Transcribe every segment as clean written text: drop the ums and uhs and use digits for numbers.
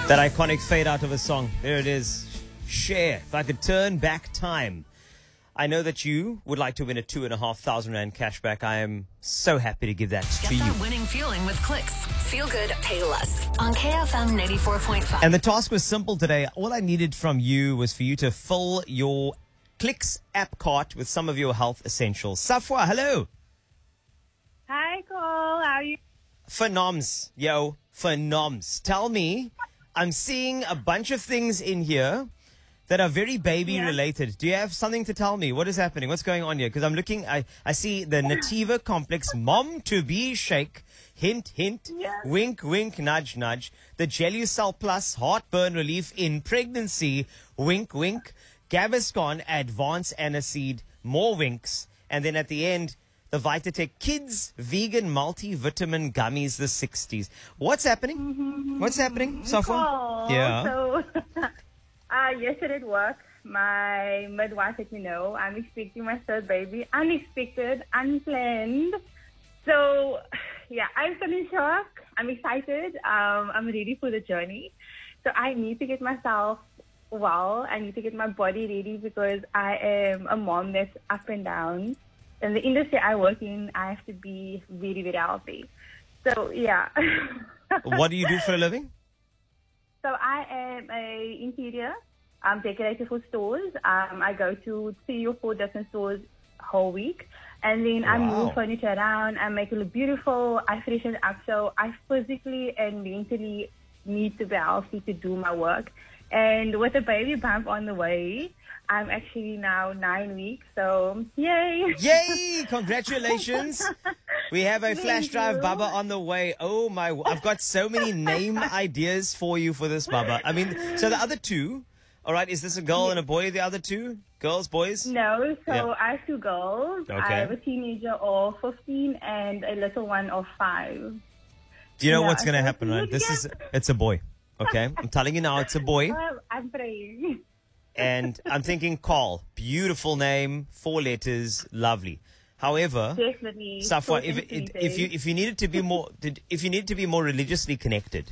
That iconic fade out of a song. There it is. Share. If I could turn back time. I know that you would like to win a 2,500 Rand cashback. I am so happy to give that to you. Get that winning feeling with Clicks. Feel good, pay less. On KFM 94.5. And the task was simple today. All I needed from you was for you to fill your Clicks app cart with some of your health essentials. Safwa, hello. Hi, Cole. How are you? Phenoms. Yo, phenoms. Tell me, I'm seeing a bunch of things in here that are very baby related. Do you have something to tell me? What is happening? What's going on here? Because I'm looking, I see the Nativa Complex Mom to Be Shake, hint, hint, wink, wink, nudge, nudge. The Gelucel Plus Heartburn Relief in Pregnancy, wink, wink. Gaviscon Advanced Aniseed, more winks. And then at the end, the Vitatech Kids Vegan Multivitamin Gummies, the 60s. What's happening? What's happening, Safwa? Cool. Yeah. So, yesterday at work, my midwife let me know I'm expecting my third baby. Unexpected, unplanned. So, yeah, I'm still in shock. I'm excited. I'm ready for the journey. So I need to get myself well. I need to get my body ready because I am a mom that's up and down. In the industry I work in, I have to be very, very healthy. So, yeah. What do you do for a living? So I am a interior decorator for stores. I go to 3 or 4 different stores whole week. And then I move furniture around. I make it look beautiful. I freshen it up. So I physically and mentally need to be healthy to do my work. And with a baby bump on the way, I'm actually now 9 weeks. So, yay. Yay! Congratulations. We have a flash drive Baba on the way. Oh my, I've got so many name ideas for you for this Baba. I mean, so the other two, all right, is this a girl and a boy, the other two? Girls, boys? No, so I have 2 girls. Okay. I have a teenager of 15 and a little one of 5. Do you know what's going to happen, right? It's a boy, okay? I'm telling you now, it's a boy. Well, I'm praying. And I'm thinking Carl, beautiful name, 4 letters, lovely. However, Definitely. Safwa, if you needed to be more religiously connected,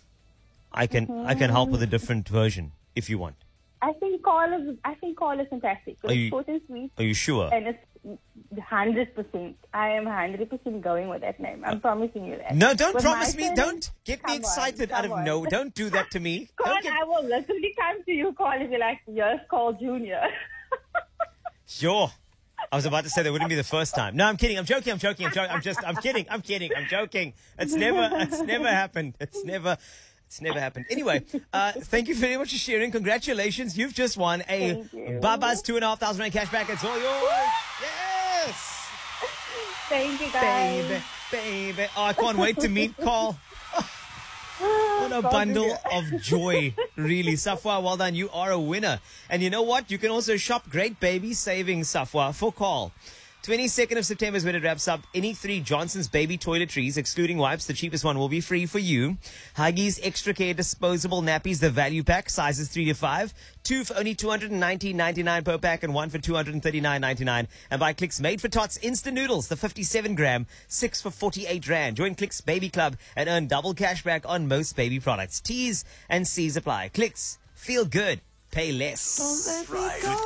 I can help with a different version if you want. I think Call is fantastic. It's short and sweet. Are you sure? And it's 100%. I am 100% going with that name. I'm promising you that. No, don't With promise my me. son, Don't get me excited out of no. Don't do that to me. Call, I will literally come to you, Call, and be like, yes, Call Junior. Sure. I was about to say that wouldn't be the first time. No, I'm kidding. I'm joking. I'm kidding. I'm joking. It's never happened. It's never happened. Anyway, thank you very much for sharing. Congratulations. You've just won a Baba's 2,500 Rand cashback. It's all yours. Yes. Thank you, guys. Baby. Oh, I can't wait to meet Carl. What a bundle of joy, really. Safwa, well done. You are a winner. And you know what? You can also shop great baby savings, Safwa, for Carl. 22nd of September is when it wraps up. Any 3 Johnson's baby toiletries, excluding wipes, the cheapest one will be free for you. Huggies Extra Care disposable nappies, the value pack, sizes 3 to 5. 2 for only 219.99 per pack and 1 for 239.99. And buy Clicks Made for Tots instant noodles, the 57 gram, 6 for 48 Rand. Join Clicks Baby Club and earn double cashback on most baby products. T's and C's apply. Clicks, feel good, pay less.